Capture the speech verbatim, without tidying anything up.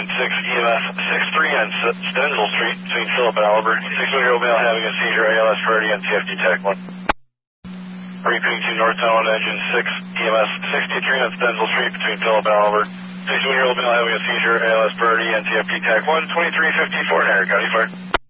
engine six, E M S six three on Stenzel Street between Phillip and Albert. sixty-one-year-old male having a seizure, A L S priority, N T F D Tech one. Repeating to northbound engine six, E M S sixty-three on Stenzel Street between Phillip and Albert. sixty-one-year-old male having a seizure, A L S priority, N T F D Tech one, twenty-three fifty-four, Harris County Fire.